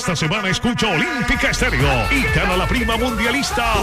Esta semana escucha Olímpica Estéreo y gana la prima mundialista.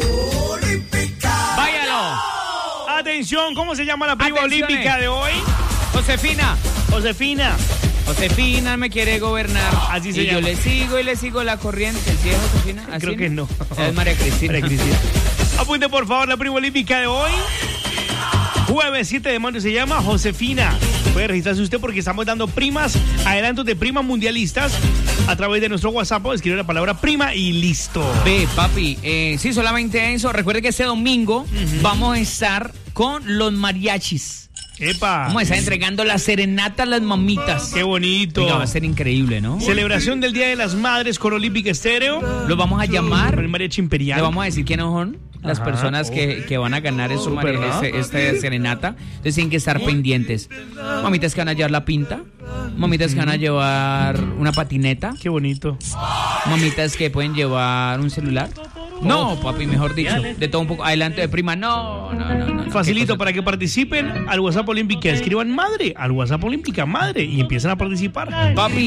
¡Váyalo! Atención, ¿cómo se llama la prima olímpica de hoy? Josefina. Josefina me quiere gobernar. Así se llama. Yo le sigo la corriente. ¿Sí es Josefina? ¿Así? Creo que no. Es María Cristina. Apunte por favor la prima olímpica de hoy. Jueves 7 de mayo se llama Josefina. Puede registrarse usted porque estamos dando primas, adelantos de primas mundialistas a través de nuestro WhatsApp. Escribe la palabra prima y listo. Ve, papi, sí, solamente eso. Recuerde que este domingo vamos a estar con los mariachis. ¡Epa! Vamos a estar entregando la serenata a las mamitas. ¡Qué bonito! Oiga, va a ser increíble, ¿no? Celebración del Día de las Madres con Olímpica Estéreo. Los vamos a llamar. Con el mariachi imperial. Le vamos a decir quiénes son las personas que van a ganar esta serenata. Entonces tienen que estar pendientes. Mamitas que van a llevar la pinta. Mamitas que van a llevar una patineta. ¡Qué bonito! Mamitas que pueden llevar un celular. No, papi, mejor dicho, de todo un poco. Adelante de prima, no. Facilito para que participen al WhatsApp Olímpica. Escriban madre al WhatsApp Olímpica, madre, y empiezan a participar. Papi,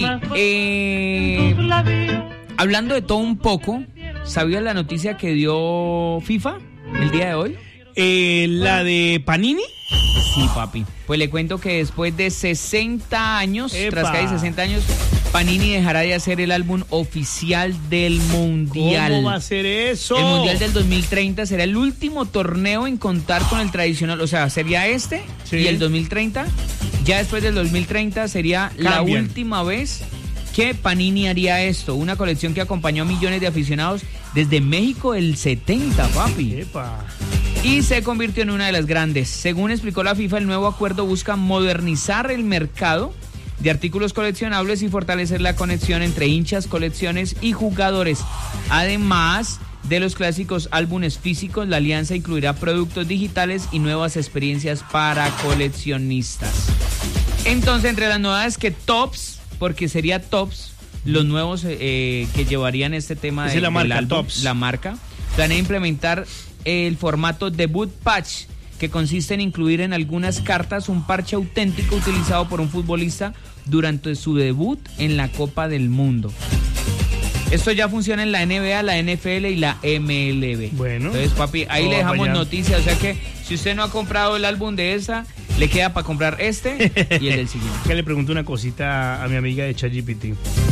hablando de todo un poco, ¿sabías la noticia que dio FIFA el día de hoy? ¿La de Panini? Sí, papi. Pues le cuento que después de 60 años, ¡Epa! tras casi 60 años, Panini dejará de hacer el álbum oficial del Mundial. ¿Cómo va a ser eso? El Mundial del 2030 será el último torneo en contar con el tradicional, o sea, sería este Sí. y el 2030. Ya después del 2030 sería la última vez que Panini haría esto. Una colección que acompañó a millones de aficionados desde México el 70, papi. ¡Epa! Y se convirtió en una de las grandes. Según explicó la FIFA, el nuevo acuerdo busca modernizar el mercado de artículos coleccionables y fortalecer la conexión entre hinchas, colecciones y jugadores. Además de los clásicos álbumes físicos, la alianza incluirá productos digitales y nuevas experiencias para coleccionistas. Entonces, entre las novedades que Topps, porque sería Topps, los nuevos que llevarían este tema de la marca álbum, Topps. La marca, planea implementar el formato debut patch, que consiste en incluir en algunas cartas un parche auténtico utilizado por un futbolista durante su debut en la Copa del Mundo. Esto ya funciona en la NBA, la NFL y la MLB. Bueno. Entonces, papi, ahí le dejamos noticias. O sea que si usted no ha comprado el álbum de esa, le queda para comprar este y el del siguiente. Que le pregunto una cosita a mi amiga de ChatGPT.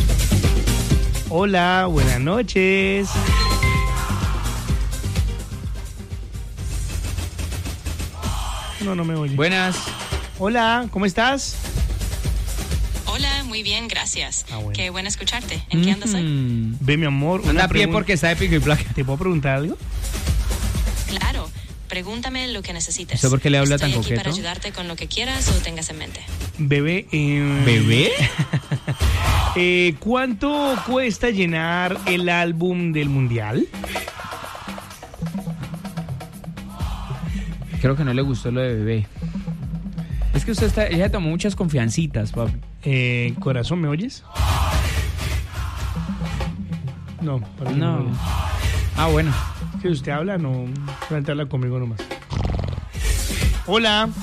Hola, buenas noches. No me oye. Buenas. Hola, ¿cómo estás? Hola, muy bien, gracias. Bueno. Qué bueno escucharte. ¿En qué andas hoy? Ve, mi amor. Anda a pie porque está de pico y placa. ¿Te puedo preguntar algo? Claro, pregúntame lo que necesites. ¿Usted por qué le habla tan Estoy aquí coqueto? para ayudarte con lo que quieras o tengas en mente. Bebé. ¿Bebé? ¿Cuánto cuesta llenar el álbum del Mundial? Creo que no le gustó lo de bebé. Es que ella tomó muchas confiancitas, papi. Corazón, ¿me oyes? No, parece que No. me oyes. Ah, bueno. Si usted habla, no. Solamente habla conmigo nomás. Hola.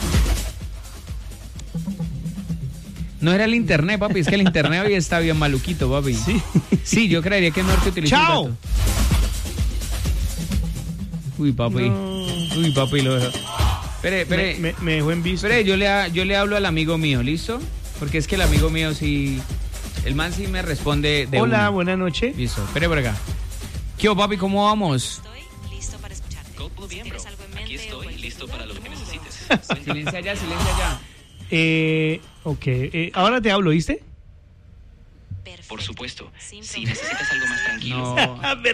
No era el internet, papi. Es que el internet hoy está bien maluquito, papi. Sí. Sí, yo creería que es mejor que utilice ¡Chao! el dato. Uy, papi. No. Uy, papi, lo dejo. Espere. Me dejó en visto. Espere, yo le hablo al amigo mío, ¿listo? Porque es que el amigo mío sí... El man sí me responde de Hola, una. buenas noches. Listo, espere por acá. ¿Qué hubo, papi? ¿Cómo vamos? Estoy listo para escucharte. Si tienes algo en mente, Aquí estoy, cualquier listo duda, para lo que me necesites. Silencia allá. Ok. Ahora te hablo, ¿viste? Perfecto. Por supuesto. Sin Si problema. necesitas algo más tranquilo. No.